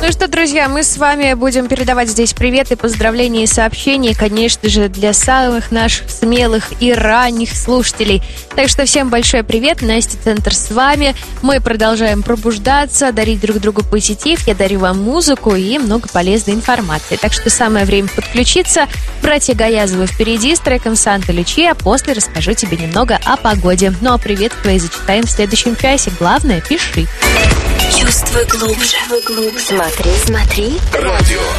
Ну что, друзья, мы с вами будем передавать здесь приветы, поздравления и сообщения, конечно же, для самых наших смелых и ранних слушателей. Так что всем большой привет, Настя Центр с вами. Мы продолжаем пробуждаться, дарить друг другу позитив. Я дарю вам музыку и много полезной информации. Так что самое время подключиться. Братья Гаязовы впереди с треком «Санта Лючия», а после расскажу тебе немного о погоде. Ну а привет твои зачитаем в следующем часе. Главное, пиши. Чувствуй глубже. Смотри. Радио